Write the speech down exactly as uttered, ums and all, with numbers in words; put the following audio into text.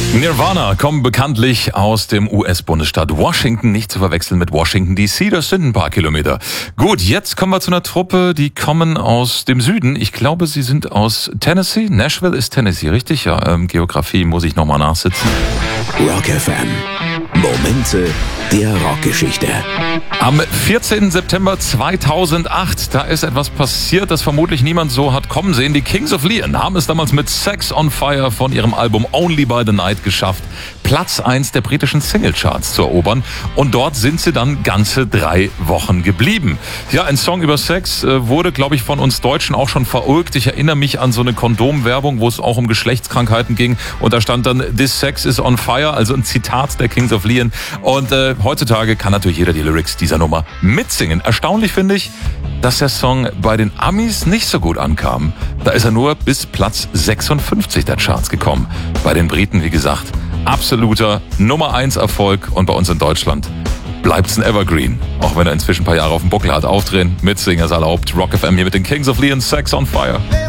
Nirvana kommen bekanntlich aus dem U S-Bundesstaat Washington, nicht zu verwechseln mit Washington D C, das sind ein paar Kilometer. Gut, jetzt kommen wir zu einer Truppe, die kommen aus dem Süden. Ich glaube, sie sind aus Tennessee. Nashville ist Tennessee, richtig? Ja, ähm, Geografie muss ich nochmal nachsitzen. Rock F M. Momente der Rockgeschichte. Am vierzehnten September zweitausendacht, da ist etwas passiert, das vermutlich niemand so hat kommen sehen. Die Kings of Leon haben es damals mit Sex on Fire von ihrem Album Only by the Night geschafft, Platz eins der britischen Singlecharts zu erobern. Und dort sind sie dann ganze drei Wochen geblieben. Ja, ein Song über Sex äh, wurde, glaube ich, von uns Deutschen auch schon verulgt. Ich erinnere mich an so eine Kondomwerbung, wo es auch um Geschlechtskrankheiten ging. Und da stand dann, "This sex is on fire", also ein Zitat der Kings of Leon. Und äh, heutzutage kann natürlich jeder die Lyrics dieser Nummer mitsingen. Erstaunlich finde ich, dass der Song bei den Amis nicht so gut ankam. Da ist er nur bis Platz sechsundfünfzig der Charts gekommen. Bei den Briten, wie gesagt, absoluter Nummer eins Erfolg. Und bei uns in Deutschland bleibt's ein Evergreen. Auch wenn er inzwischen ein paar Jahre auf dem Buckel hat. Aufdrehen, mitsingen ist erlaubt. Rock F M hier mit den Kings of Leon, Sex on Fire.